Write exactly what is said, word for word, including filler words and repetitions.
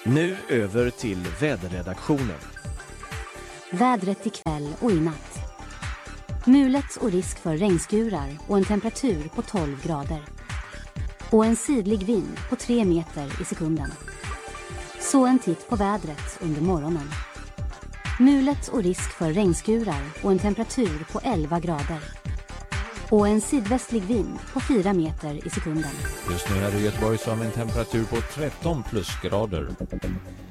Nu över till väderredaktionen. Vädret ikväll och i natt. Mulet och risk för regnskurar och en temperatur på tolv grader. Och en sydlig vind på tre meter i sekunden. Så en titt på vädret under morgonen. Mulet och risk för regnskurar och en temperatur på elva grader. Och en sydvästlig vind på fyra meter i sekunden. Just nu är det i Göteborg som en temperatur på tretton plusgrader.